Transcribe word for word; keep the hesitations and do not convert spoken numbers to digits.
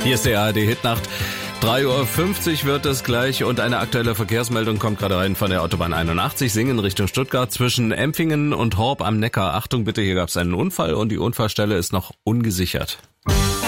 Hier ist die A R D-Hitnacht. drei Uhr fünfzig wird es gleich und eine aktuelle Verkehrsmeldung kommt gerade rein von der Autobahn einundachtzig, Singen Richtung Stuttgart zwischen Empfingen und Horb am Neckar. Achtung bitte, hier gab es einen Unfall und die Unfallstelle ist noch ungesichert.